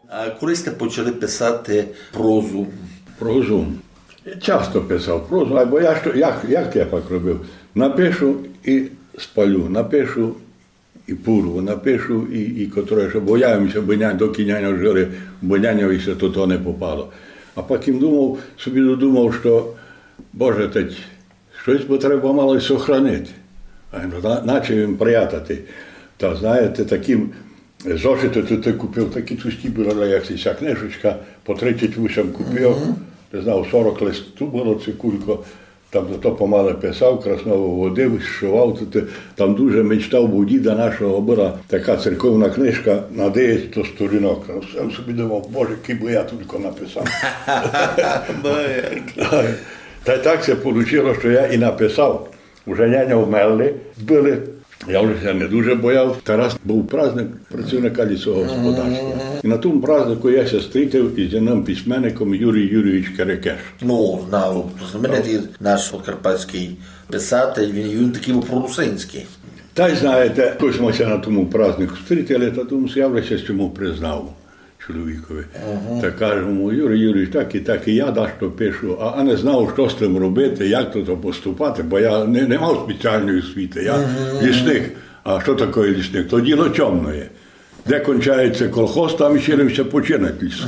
А коли сте почали писати прозу? Прозу. Часто писав прозу, або як я так робив? Напишу і спалю, напишу і пурву, напишу і котре, що боявимося, до кіняння жили, боянявся, то не попало. А потім собі додумав, що, Боже, щось би треба мало сохранити. Наче їм прятати. Та, знаєте, таким зошити ти купив, такі тусті були, як ця книжечка, по 38 купив, не знав, 40 листів було цикулько, там то помале писав, красново водив, зшивав, там дуже мечтав, бо у діда нашого була така церковна книжка на 9 сторінок. Сам собі думав, Боже, який би я тільки написав. Та так це вийшло, що я і написав. Уже няня вмерли, збили. Я вже не дуже бояв. Тарас був праздник працівника лісового господарства. І на тому празднику я зустрів із одним письменником Юрій Юрійович Керекеш. Ну, знав, знаменитий наш карпатський писатель, він такий прорусинський. Та й знаєте, якось ми на тому празднику зустріли, та тому я вже цьому признав чоловікові. Та кажемо, Юрій Юрійович, так і я що пишу, а не знав, що з тим робити, як тут поступати, бо я не мав спеціальної освіти, я лісник. А що таке лісник? То діло темне. Де кончається колхоз, там вчилися починати ліс.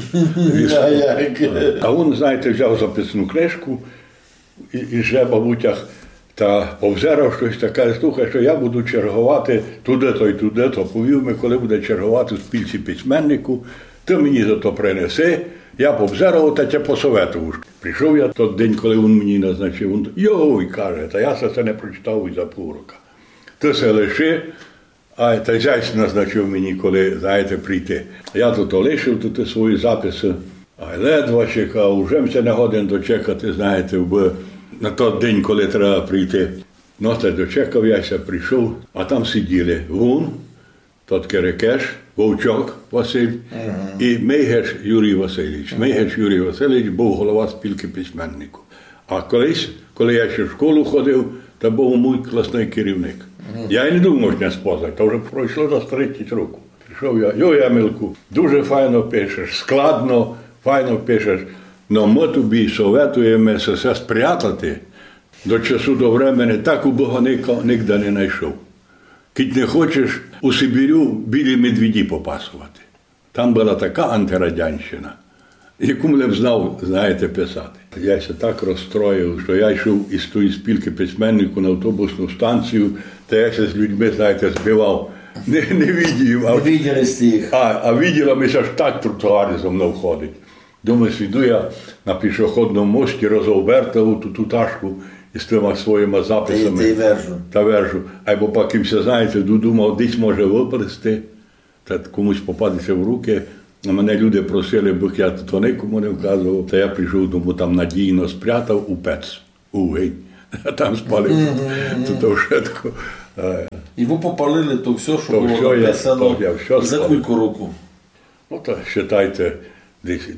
А він, знаєте, взяв записну книжку і вже, мабуть, та повзерав щось таке, слухай, що я буду чергувати туди-то і туди-то. Повів ми, коли буде чергувати в спілці письменнику, ти мені за то принеси, я повзерав, та тебе посоветував. Прийшов я той день, коли він мені назначив, він йой, каже, та я це не прочитав і за півроку. Ти се лиши, а та зять назначив мені, коли, знаєте, прийти. Я тут лишив тут свої записи, а ледве чекав, вже мся не годин дочекати, знаєте, на той день, коли треба прийти. Ну, та дочекав яся, прийшов, а там сиділи він, тот Керекеш, Вовчок Василь і Мейгеш Юрій Васильович. Мейгеш Юрій Васильович був голова спілки письменнику. А колись, коли я ще в школу ходив, то був мій класний керівник. Я й не думав, що не спозна, то вже пройшло за 30 років. Прийшов я, йой, Емилку, дуже файно пишеш, складно, файно пишеш, но ми тобі советуємо се спрятати до часу, до времени, так у Бога ніде не знайшов. Кіть не хочеш у Сибірю білі медведі попасувати. Там була така антирадянщина, яку мене б знав, знаєте, писати. Я ся так розстроїв, що я йшов із тої спілки письменнику на автобусну станцію, та я ся з людьми, знаєте, збивав. Не видів. А виділа, ми аж так тротуари за мною ходить. Думаю, йду я на пішохідному мості, розовертав ту ташку із тими своїми записами. Та вержу. Або покимся, знаєте, думав, десь може виплести, та комусь попадеться в руки. А мене люди просили, бо я то нікому не вказував. Та я прийшов, тому там надійно спрятав у пец, у гень. А там спалив ту шетку. І ви попалили то все, що було написано за кілька років? Ну, то, вважайте, десь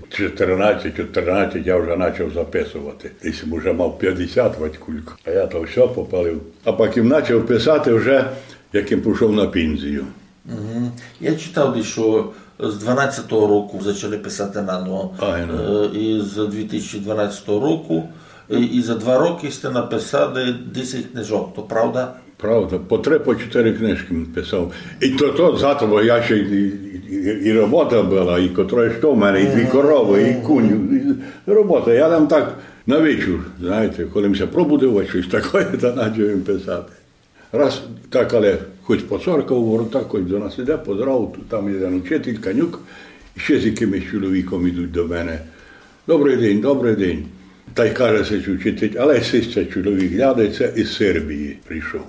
14 я вже почав записувати. Десь вже мав 50 ватькульку. А я то все попалив. А потім почав писати вже, як я пішов на пенсію. Я читав, що з 12-го року почали писати наново. І з 2012 року. І за 2 роки сте написали 10 книжок, то правда? Правда, по 3-4 книжки писав. І то за того я ще і робота була, і котре що в мене, і 2 корови, і кунь, і робота. Я там так на вечір, знаєте, коли мся пробудив, щось таке, то почав їм писати. Раз так, але хоч по 40 у ворота, хоч до нас іде, поздрав, там є учитель, Канюк, і ще з якимось чоловіком йдуть до мене. Добрий день. Та й каже цей учитель, але цей чоловік глядиться із Сербії прийшов.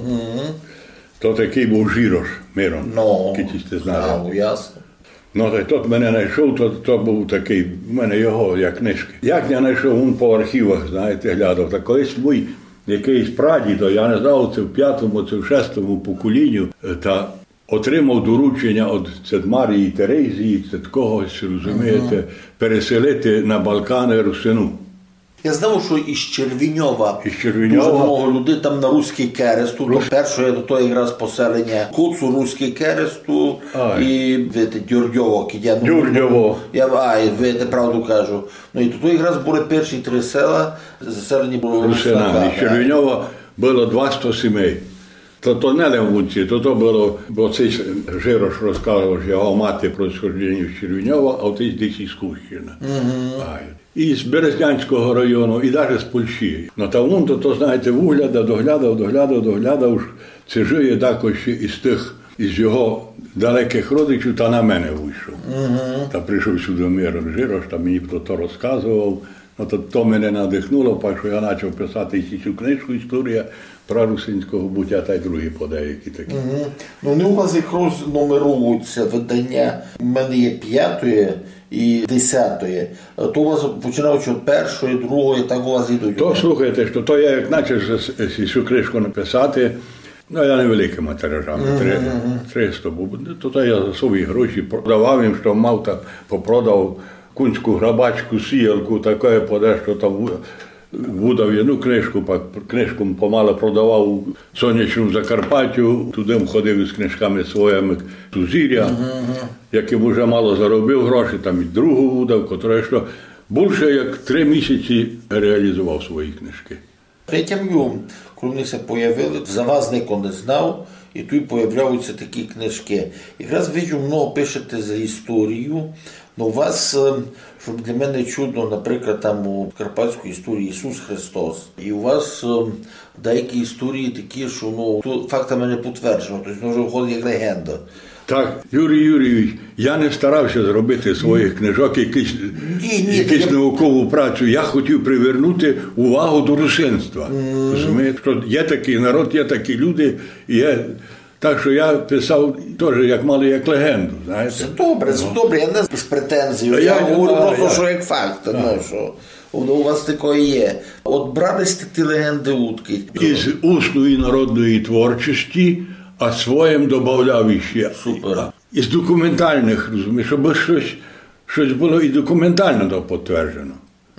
То такий був Жірош, Мирон, китісь ти знав. Ясно. Ну, та й тот мене знайшов, то був такий, в мене його, як книжки. Як я знайшов, він по архівах, знаєте, глядав. Та колись мій якийсь прадідо, я не знав, це в 5-му, це в 6-му поколінню, та отримав доручення від Марії Терезії, це когось, розумієте, переселити на Балкани русину. Я знав, що із Червіньова, дуже Червіньова. багато людей там на Руський Керест, до першого до того якраз поселення Куцу, Руський Кересту і Дюрдьово. Дюрдьово. Я правду кажу. Ну і тут якраз були перші 3 села, заселені були русинами. Із Червіньова було 200 сімей. То не левунці, то було, бо цей Жирош розказував, що його мати происхождення з Червіньова, а отець десь із Кущина. І з Березнянського району, і навіть з Польщі. Ну, та вон, то, знаєте, вугляда, доглядав, це жиє також із його далеких родичів, та на мене вийшов. Та прийшов сюди Мирон Жирош, та мені то розказував. Ну, то мене надихнуло, що я почав писати цю книжку «Історія про русинського буття» та й другі подеякі такі. Ну, вони у вас якраз нумеруються видання. У мене є 5-ї і 10-ї. То у вас починаючи від 1-ї, 2-ї, так у вас йдуть. То, слухайте, що то я як почав цю книжку написати, ну, я невеликими тиражами, 300 був. То я за свої гроші продавав їм, що мав, так попродав кунську грабачку, сіялку, таке поде, що там видав одну книжку помало продавав у сонячному Закарпаттю, туди ходив із книжками своїми Тузір'я, яким вже мало заробив гроші, там і другу видав, котре що більше як 3 місяці реалізував свої книжки. Третім, коли вони се появили, за вас ніхто не знав, і тут появляються такі книжки. Якраз бачу, много пишете за історію, але у вас, що для мене чудно, наприклад, там у карпатській історії Ісус Христос, і у вас деякі історії такі, що фактами не підтверджено, тобто вже входить як легенда. Так, Юрій Юрійович, я не старався зробити своїх книжок якусь наукову працю. Я хотів привернути увагу до русинства. Розумієте, що є такий народ, є такі люди, так що я писав теж як мало як легенду, знаєте. Це добре, я не з претензією, я говорю просто, що як факт, що у вас таке є. От бралися ті легенди утки. Із усної народної творчості, а своїм додавав іще. Супер. Із документальних, розумієш, щоб щось було і документально підтверджено.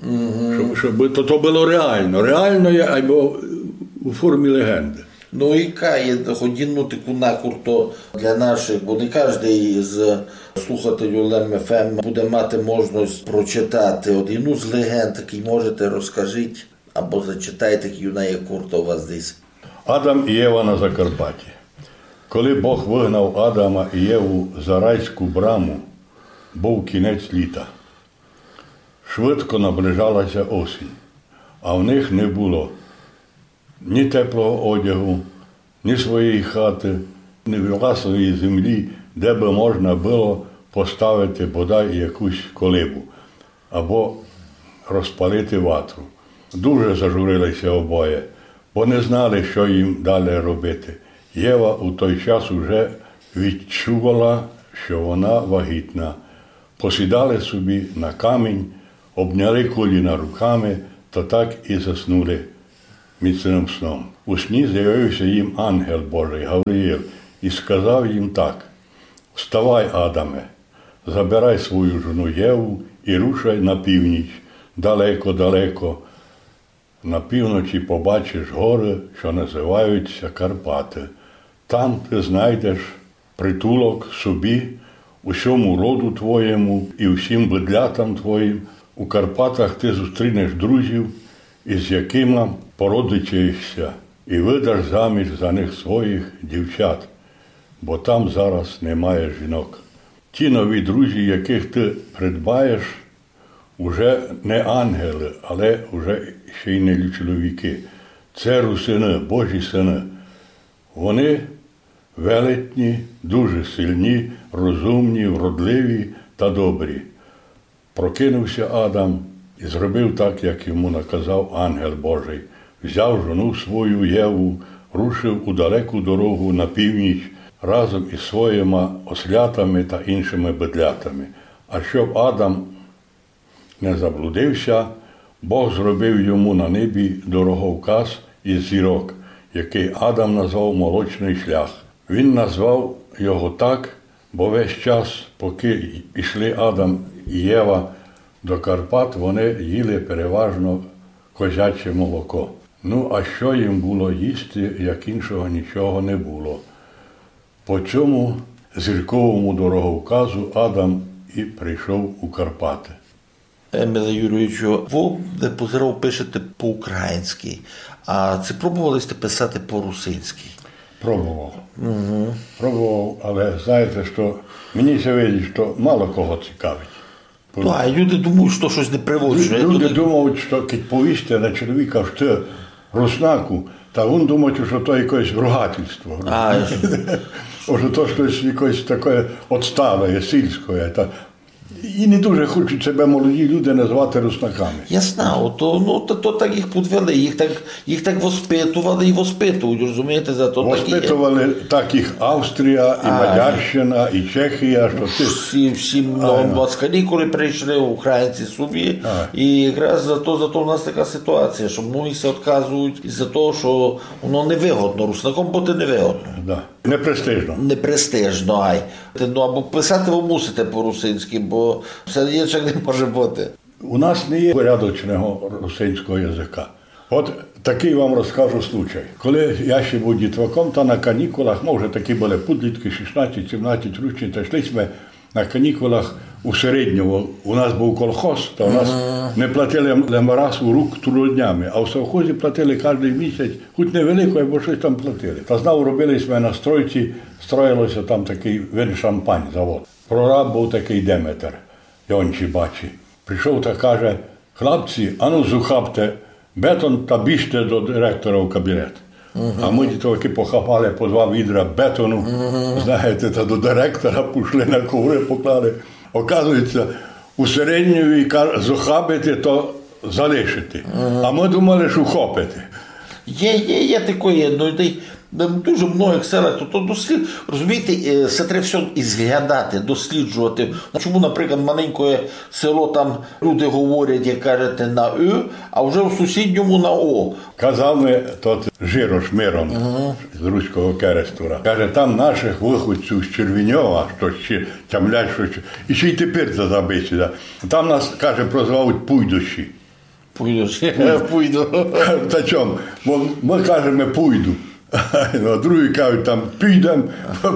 Щоб то було реально або у формі легенди. Ну, яка є годинну таку накурту для наших, бо не кожен з слухателів ЛМФМ буде мати можливість прочитати одну з легенд, який можете розкажіть, або зачитайте, які вона є курта у вас десь. Адам і Єва на Закарпатті. Коли Бог вигнав Адама і Єву за райську браму, був кінець літа. Швидко наближалася осінь, а в них не було ні теплого одягу, ні своєї хати, ні власної землі, де би можна було поставити бодай якусь колибу або розпалити ватру. Дуже зажурилися обоє, бо не знали, що їм далі робити. Єва у той час уже відчувала, що вона вагітна. Посідали собі на камінь, обняли коліна руками, та так і заснули міцним сном. У сні з'явився їм ангел Божий, Гавриїл, і сказав їм так: «Вставай, Адаме, забирай свою жону Єву і рушай на північ, далеко-далеко. На півночі побачиш гори, що називаються Карпати. Там ти знайдеш притулок собі, усьому роду твоєму і всім бедлятам твоїм. У Карпатах ти зустрінеш друзів, із якими породичаєшся, і видаш заміж за них своїх дівчат, бо там зараз немає жінок. Ті нові друзі, яких ти придбаєш, уже не ангели, але вже ще й не чоловіки. Це русини, Божі сини. Вони велетні, дуже сильні, розумні, вродливі та добрі. Прокинувся Адам і зробив так, як йому наказав ангел Божий. Взяв жону свою Єву, рушив у далеку дорогу на північ разом із своїми ослятами та іншими бедлятами. А щоб Адам не заблудився, Бог зробив йому на небі дороговказ із зірок, який Адам назвав «Молочний шлях». Він назвав його так, бо весь час, поки йшли Адам і Єва до Карпат, вони їли переважно козяче молоко. Ну, а що їм було їсти, як іншого нічого не було. По цьому зірковому дороговказу Адам і прийшов у Карпати. Еміле Юрійовичу, ви позирав пишете по-українськи, а це пробували сте писати по-русинськи? Пробував. Пробував, але знаєте, що мені се видить, що мало кого цікавить. А люди думають, що щось не приводжує. Люди думають, що коли повісти на чоловіка, що ти руснаку, та він думає, що то якесь ругательство. Може, то щось якесь таке отстале, сільське. І не дуже хочуть себе молоді люди назвати руснаками. Я знав, то так їх підвели, їх так воспитували і воспитують, розумієте? Воспитували так їх Австрія, і Мадярщина, і Чехія. Всі москалі, коли прийшли українці собі, і якраз зато у нас така ситуація, що многі се відказують із-за того, що воно невигодно, руснаком бути невигодно. Да. Непрестижно. Непрестижно, або писати ви мусите по-русинськи, бо все інших не може бути. У нас не є порядочного русинського язика. От такий вам розкажу случай. Коли я ще був дітваком, то на канікулах, може такі були підлітки, 16-17 років, та йшли ми на канікулах у середньому. У нас був колхоз, то у нас не платили раз у рук труднями, а в совхозі платили кожен місяць, хоч невелико, або щось там платили. Та знову робили ми на стройці, строїлося там такий вин шампань завод. Прораб був такий Деметр, Йончі бачі. Прийшов та каже: хлопці, ану зухапте бетон та біжте до директора в кабінет. А ми тільки похапали по 2 відра бетону, знаєте, та до директора пішли на коври, поклали. Оказується, у середньові зухапити, то залишити. А ми думали, що хопити. Є таке, дуже в многих селах, розумієте, це треба все зглядати, досліджувати. Чому, наприклад, маленьке село, там люди говорять, як кажете, на «ю», а вже в сусідньому на «о». Казав ми тот Жирош Мирон з Руського Керестура. Каже, там наших виходців з Червіньова, що ще тямлять, що і ще й тепер це забиться. Там нас, каже, прозвають Пуйдуші. Пуйду. Та чому? Бо ми кажемо «пуйду». А другі кажуть, там, підемо,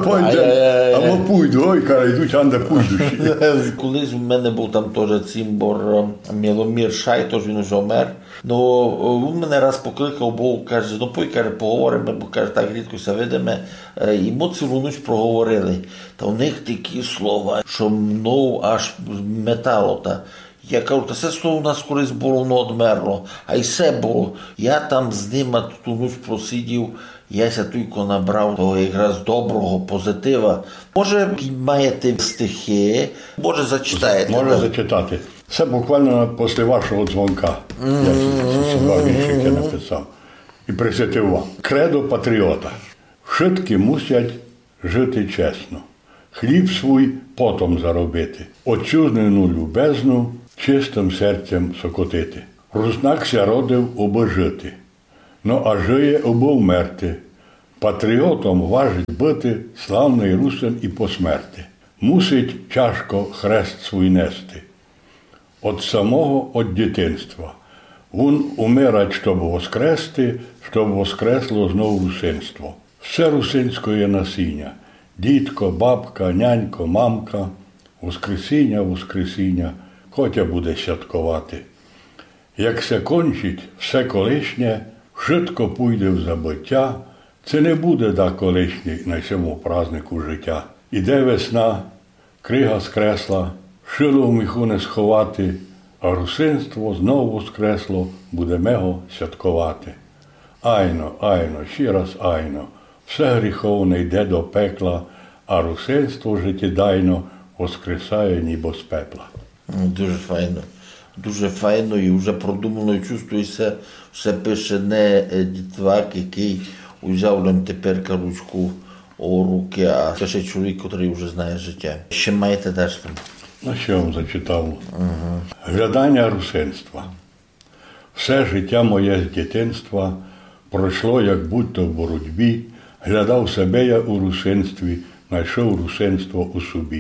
а ми пуйду. Ой, каже, йдуть, анде пуйдуші. Колись у мене був там теж цимбор Міломір Шай, тож він вже вмер. Він мене раз покликав, бо каже, каже, поговоримо, бо каже, так рідко се видимо. І ми цілу ніч проговорили. Та у них такі слова, що мною аж метало. Я кажу, та все слово у нас колись було, воно одмерло. А й все було. Я там з ними ту ніч просидів, я ся тільки набрав того якраз доброго позитива. Може, маєте стихи, може зачитаєте. Може зачитати. Це буквально після вашого дзвонка. Я ці 2 віршики написав. І присвятив вам. Кредо патріота. Вшитки мусять жити чесно. Хліб свій потом заробити. Отчужнену любезну чистим серцем сокотити. Руснак ся родив оби жити. Но а жиє оби вмерти. Патріотом важить бити славний русин і посмерти. Мусить тяжко хрест свій нести. От самого, от дитинства. Він умирать, щоб воскрести, щоб воскресло знов русинство. Все русинське насіння. Дідко, бабка, нянько, мамка. Воскресіння, воскресіння, Котя буде святкувати. Як се кончить все колишнє, швидко пуйде в забиття, це не буде да колишній на цьому празднику життя. Іде весна, крига скресла, шило в міху не сховати, а русинство знову воскресло, будемо його святкувати. Айно, айно, ще раз айно, все гріховне йде до пекла, а русинство життєдайно воскресає ніби з пепла. Дуже файно і вже продумано, і чувствується, все пише не дітвак, який взяв нам тепер ручку у руки, а пише чоловік, який вже знає життя. Ще маєте далі там? Ну, що вам зачитав? Глядання русинства. Все життя моє з дитинства пройшло, як будто в боротьбі, глядав себе я у русинстві, знайшов русинство у собі.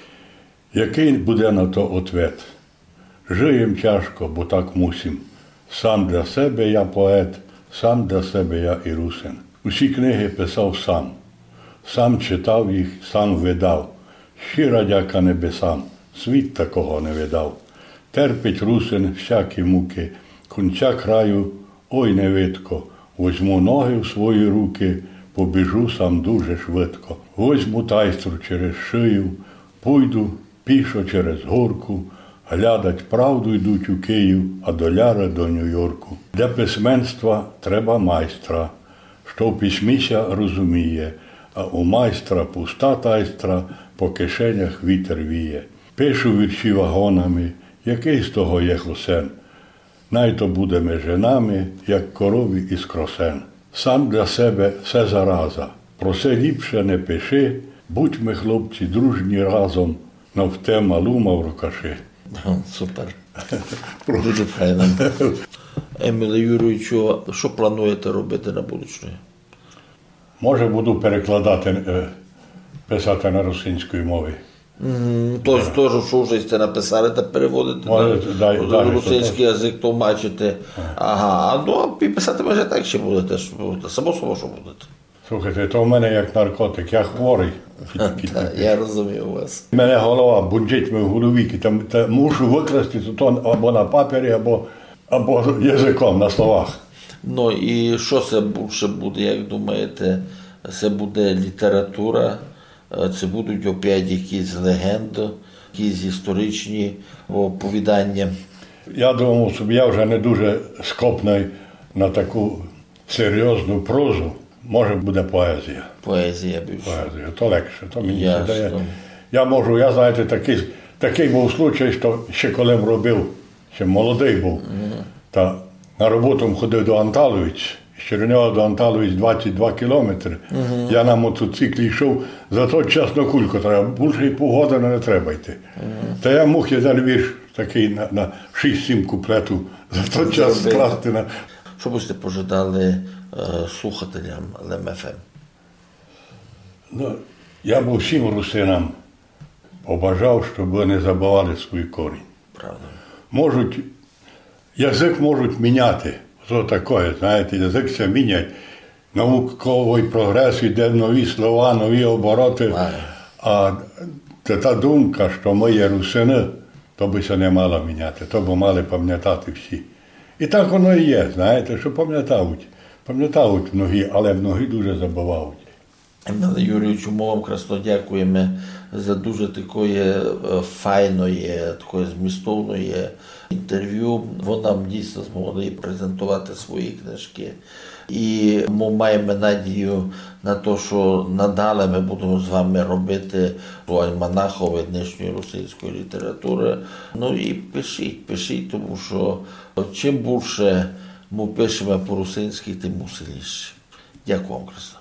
Який буде на то ответ? Жиєм тяжко, бо так мусим. Сам для себе я поет, сам для себе я і русин. Усі книги писав сам. Сам читав їх, сам видав. Щира дяка небесам, світ такого не видав. Терпить русин всякі муки, конця краю, ой не видко. Возьму ноги в свої руки, побіжу сам дуже швидко. Возьму тайстру через шию, пойду пішо через горку, глядать правду йдуть у Київ, а доляри до Нью-Йорку. Для письменства треба майстра, що в письміся розуміє, а у майстра пуста тайстра, по кишенях вітер віє. Пишу вірші вагонами, який з того є хосен. Най-то буде ми женами, як корові із кросен. Сам для себе все зараза, про це ліпше не пиши, будь ми, хлопці, дружні разом, но в те малу маврокаши. Супер. Дуже файно. Еміле Юрійовичу, що плануєте робити на будущее? Може, буду перекладати, писати на русинській мові. Тобто, що вже сте написали та переводите на русинський язик, тлумачите. Ага, ну, і писати може так ще будете, само собою, що будете. Слухайте, то в мене як наркотик, я хворий. Я розумію вас. Мене голова бунчить в голові, мушу викласти то або на папері, або язиком, на словах. Ну і що це більше буде, як думаєте? Це буде література, це будуть опять якісь легенди, якісь історичні оповідання? Я думав, що я вже не дуже скопний на таку серйозну прозу. Може, буде поезія. Поезія більше. Поезія, то легше, то мені дає. Я можу, я, знаєте, такий був случай, що ще коли робив, ще молодий був, та на роботу ходив до Анталович, з Чернігова до Анталович 22 кілометри. Я на мотоциклі йшов, за той час на кульку треба, більше і погоди не треба йти. Та я мог один вірш такий на 6-7 куплетів за той час скласти на... Що б ви пожадали слухателям LMFM? Ну, я б всім русинам побажав, щоб вони забували свій корінь. Правда. Язик можуть міняти. Що таке, знаєте, язик це міняє. Науковий прогрес, йде нові слова, нові обороти. А та думка, що ми є русини, то би це не мало міняти, то б мали пам'ятати всі. І так воно і є, знаєте, що пам'ятають. Пам'ятають многі, але многі дуже забувають. Еміле Юрійовичу, ми вам красно дякуємо за дуже такої файної, такої змістовної інтерв'ю. Ви нам дійсно змогли презентувати свої книжки. І ми маємо надію на те, що надалі ми будемо з вами робити альманахові днішньої російської літератури. Ну і пишіть, тому що чим більше ми пишемо по-русинськи, тим сильніше. Дякую вам, красно.